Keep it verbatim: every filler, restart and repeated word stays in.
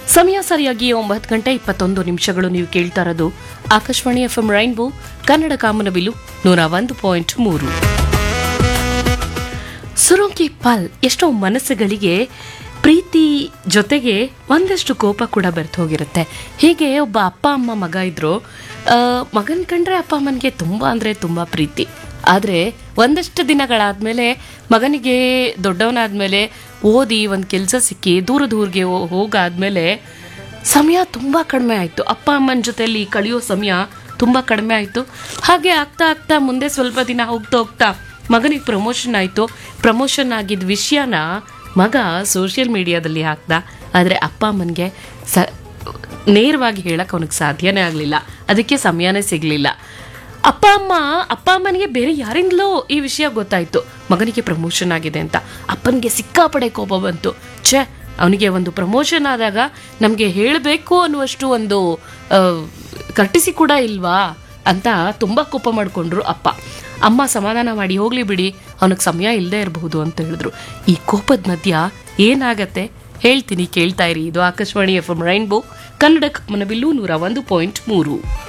ಸಮಯ ಸರಿಯಾಗಿ ಒಂಬತ್ತು ಗಂಟೆ ಇಪ್ಪತ್ತೊಂದು ನಿಮಿಷಗಳು. ನೀವು ಕೇಳ್ತಾ ಇರೋದು Akashvani F M rainbow Kannada ಕಾಮನಬಿಲ್ಲು ನೂರ ಒಂದು ಪಾಯಿಂಟ್ ಮೂರು. ಸುರೋಂಕಿ ಪಾಲ್ ಎಷ್ಟೋ ಮನಸ್ಸುಗಳಿಗೆ ಪ್ರೀತಿ ಜೊತೆಗೆ ಒಂದಷ್ಟು ಕೋಪ ಕೂಡ ಬೆರೆತು ಹೋಗಿರುತ್ತೆ. ಹೀಗೆ ಒಬ್ಬ ಅಪ್ಪ ಅಮ್ಮ ಮಗ ಇದ್ರು. ಮಗನ ಕಂಡ್ರೆ ಅಪ್ಪ ಅಮ್ಮನಿಗೆ ತುಂಬ ಅಂದರೆ ತುಂಬ ಪ್ರೀತಿ. ಆದರೆ ಒಂದಷ್ಟು ದಿನಗಳಾದಮೇಲೆ ಮಗನಿಗೆ ದೊಡ್ಡವನಾದ್ಮೇಲೆ ಓದಿ ಒಂದು ಕೆಲಸ ಸಿಕ್ಕಿ ದೂರ ದೂರಿಗೆ ಹೋಗಾದ್ಮೇಲೆ ಸಮಯ ತುಂಬ ಕಡಿಮೆ ಆಯಿತು. ಅಪ್ಪ ಅಮ್ಮನ ಜೊತೆಯಲ್ಲಿ ಕಳೆಯೋ ಸಮಯ ತುಂಬ ಕಡಿಮೆ ಆಯಿತು. ಹಾಗೆ ಆಗ್ತಾ ಆಗ್ತಾ ಮುಂದೆ ಸ್ವಲ್ಪ ದಿನ ಹೋಗ್ತಾ ಹೋಗ್ತಾ ಮಗನಿಗೆ ಪ್ರಮೋಷನ್ ಆಯಿತು. ಪ್ರಮೋಷನ್ ಆಗಿದ್ದ ವಿಷಯನ ಮಗ ಸೋಷಿಯಲ್ ಮೀಡಿಯಾದಲ್ಲಿ ಹಾಕ್ದ. ಆದರೆ ಅಪ್ಪ ಅಮ್ಮನಿಗೆ ಸ ನೇರವಾಗಿ ಹೇಳಕ್ಕೆ ಅವನಿಗೆ ಸಾಧ್ಯನೇ ಆಗಲಿಲ್ಲ. ಅದಕ್ಕೆ ಸಮಯನೇ ಸಿಗಲಿಲ್ಲ. ಅಪ್ಪ ಅಮ್ಮ ಅಪ್ಪ ಅಮ್ಮನಿಗೆ ಬೇರೆ ಯಾರಿಂದಲೋ ಈ ವಿಷಯ ಗೊತ್ತಾಯಿತು, ಮಗನಿಗೆ ಪ್ರಮೋಷನ್ ಆಗಿದೆ ಅಂತ. ಅಪ್ಪನಿಗೆ ಸಿಕ್ಕಾಪಡೆ ಕೋಪ ಬಂತು. ಛೇ, ಅವನಿಗೆ ಒಂದು ಪ್ರಮೋಷನ್ ಆದಾಗ ನಮಗೆ ಹೇಳಬೇಕು ಅನ್ನುವಷ್ಟು ಒಂದು ಕರ್ಟಿಸಿ ಕೂಡ ಇಲ್ವಾ ಅಂತ ತುಂಬ ಕೋಪ ಮಾಡಿಕೊಂಡ್ರು ಅಪ್ಪ. ಅಮ್ಮ ಸಮಾಧಾನ ಮಾಡಿ ಹೋಗ್ಲಿ ಬಿಡಿ, ಅವನಿಗೆ ಸಮಯ ಇಲ್ಲದೆ ಇರಬಹುದು ಅಂತ ಹೇಳಿದ್ರು. ಈ ಕೋಪದ ಮಧ್ಯ ಏನಾಗತ್ತೆ ಹೇಳ್ತೀನಿ, ಕೇಳ್ತಾ ಇರಿ. ಇದು Akashvani F M rainbow Kannada ಕಾಮನಬಿಲ್ಲು ನೂರ ಒಂದು ಪಾಯಿಂಟ್ ಮೂರು.